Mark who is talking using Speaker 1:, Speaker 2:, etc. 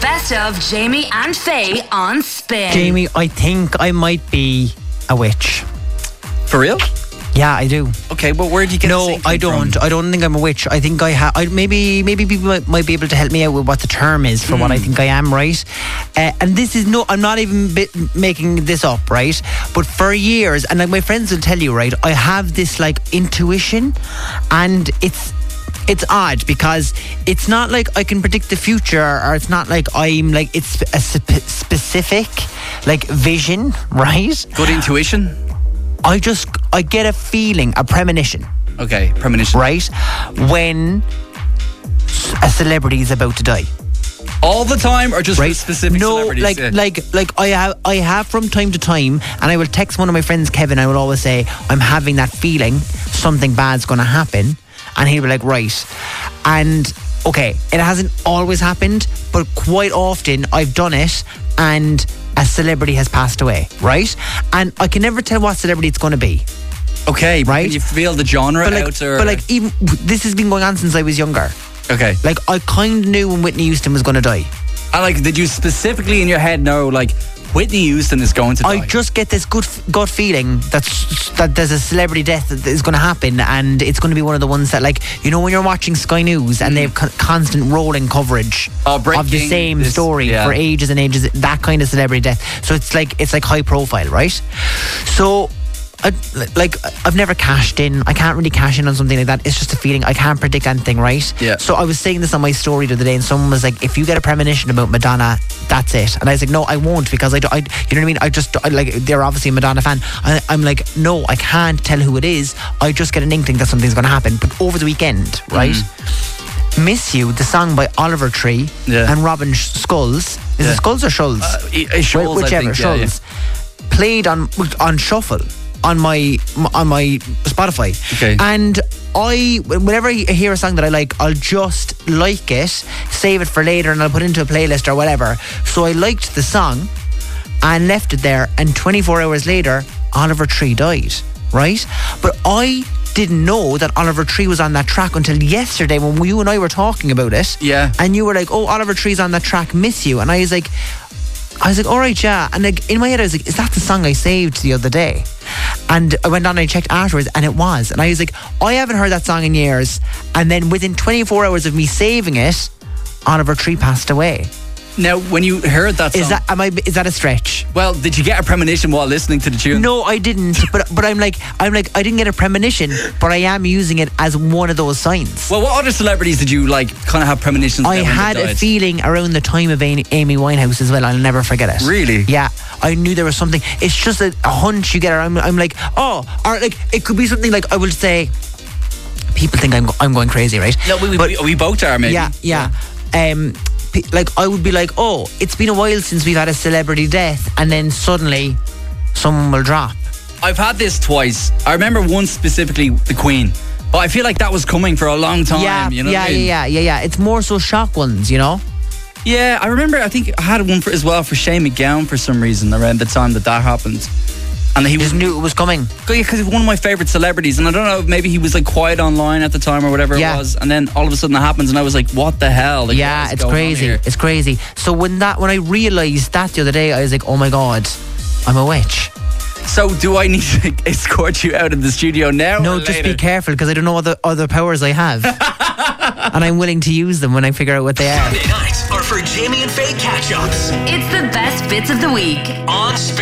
Speaker 1: best of Jamie and Faye on Spin.
Speaker 2: Jamie, I think I might be a witch.
Speaker 3: For real?
Speaker 2: Yeah, I do.
Speaker 3: Okay, but where do you get
Speaker 2: No,
Speaker 3: this
Speaker 2: I don't.
Speaker 3: from?
Speaker 2: I don't think I'm a witch. I think I have. Maybe people might be able to help me out with what the term is for what I think I am, right? And this is I'm not even making this up, right? But for years, and like my friends will tell you, right, I have this like intuition, and it's odd because it's not like I can predict the future, or it's not like I'm like it's a specific like vision, right?
Speaker 3: Good intuition?
Speaker 2: I get a feeling, a premonition.
Speaker 3: Okay, premonition.
Speaker 2: Right? When a celebrity is about to die.
Speaker 3: All the time, or just for specific celebrities?
Speaker 2: No, like I have from time to time, and I will text one of my friends, Kevin. I will always say, I'm having that feeling something bad's going to happen, and he'll be like, right. And okay, it hasn't always happened, but quite often I've done it, and a celebrity has passed away, right? And I can never tell what celebrity it's going to be.
Speaker 3: Okay,
Speaker 2: right?
Speaker 3: Can you feel the genre
Speaker 2: out? But like, even this has been going on since I was younger.
Speaker 3: Okay.
Speaker 2: Like, I kind of knew when Whitney Houston was going to die.
Speaker 3: And like, did you specifically in your head know, like, Whitney Houston is going to die?
Speaker 2: I just get this gut feeling that there's a celebrity death that is going to happen, and it's going to be one of the ones that, like, you know, when you're watching Sky News and they have constant rolling coverage of the same story for ages and ages, that kind of celebrity death. So it's like high profile, right? So I've never cashed in. I can't really cash in on something like that. It's just a feeling. I can't predict anything, right?
Speaker 3: Yeah.
Speaker 2: So I was saying this on my story the other day, and someone was like, if you get a premonition about Madonna, that's it. And I was like, no, I won't, because you know what I mean? I like, they're obviously a Madonna fan. I'm like, no, I can't tell who it is. I just get an inkling that something's going to happen. But over the weekend, right? Miss You, the song by Oliver Tree and Robin Skulls. Is it Skulls or Schulz?
Speaker 3: Schulz,
Speaker 2: whichever,
Speaker 3: I think,
Speaker 2: Schulz. Played on shuffle on my Spotify.
Speaker 3: Okay.
Speaker 2: And whenever I hear a song that I like, I'll just like it, save it for later, and I'll put it into a playlist or whatever. So I liked the song and left it there, and 24 hours later, Oliver Tree died, right? But I didn't know that Oliver Tree was on that track until yesterday when you and I were talking about it.
Speaker 3: Yeah.
Speaker 2: And you were like, oh, Oliver Tree's on that track, Miss You. And I was like, all right, yeah. And like, in my head, I was like, is that the song I saved the other day? And I went on and I checked afterwards, and it was. And I was like, I haven't heard that song in years. And then within 24 hours of me saving it, Oliver Tree passed away.
Speaker 3: Now, when you heard that song,
Speaker 2: is that a stretch?
Speaker 3: Well, did you get a premonition while listening to the tune?
Speaker 2: No, I didn't. But I'm like, I didn't get a premonition, but I am using it as one of those signs.
Speaker 3: Well, what other celebrities did you like kind of have premonitions?
Speaker 2: I had a feeling around the time of Amy Winehouse as well. I'll never forget it.
Speaker 3: Really?
Speaker 2: Yeah, I knew there was something. It's just a hunch you get. I'm like, oh, or like it could be something like, I will say, people think I'm going crazy, right?
Speaker 3: No, we both are, maybe.
Speaker 2: Yeah. Like, I would be like, oh, it's been a while since we've had a celebrity death, and then suddenly someone will drop.
Speaker 3: I've had this twice. I remember one specifically, the Queen, but I feel like that was coming for a long time.
Speaker 2: Yeah,
Speaker 3: you know what I mean?
Speaker 2: yeah. It's more so shock ones, you know.
Speaker 3: Yeah, I remember. I think I had one as well for Shane MacGowan for some reason around the time that happened. And he
Speaker 2: just knew it was coming.
Speaker 3: Because he's one of my favourite celebrities. And I don't know, maybe he was like quiet online at the time or whatever it was. And then all of a sudden that happens, and I was like, what the hell? Like,
Speaker 2: yeah, it's crazy. It's crazy. So when I realised that the other day, I was like, oh my God, I'm a witch.
Speaker 3: So do I need to escort you out of the studio now?
Speaker 2: No, just be careful, because I don't know what other powers I have. And I'm willing to use them when I figure out what they are.
Speaker 4: Friday nights are for Jamie and Faye catch-ups.
Speaker 1: It's the best bits of the week
Speaker 4: On Spin.